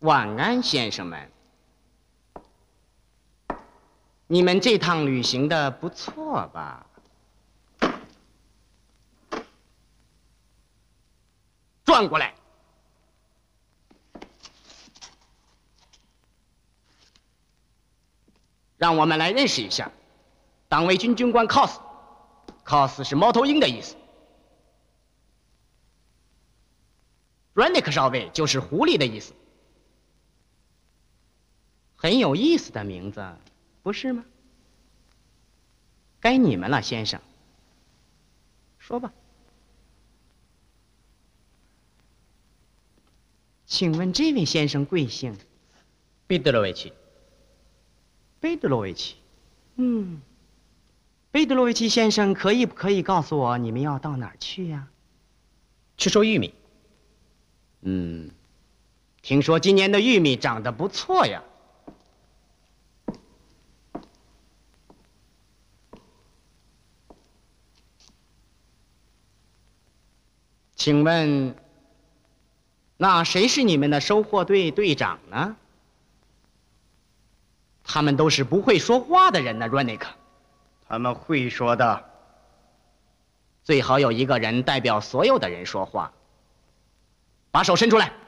晚安，先生们。你们这趟旅行的不错吧？转过来。让我们来认识一下，党卫军军官 cos 是猫头鹰的意思。Rennick 少尉就是狐狸的意思。很有意思的名字，不是吗？该你们了，先生。说吧。请问这位先生贵姓？ 彼得罗维奇。 贝德罗维奇。贝德罗维奇先生，可以告诉我你们要到哪儿去呀？ 去收玉米。 听说今年的玉米长得不错呀。请问，那谁是你们的收获队队长呢？他们都是不会说话的人呢 ，Rennick。 他们会说的。 最好有一个人代表所有的人说话。把手伸出来。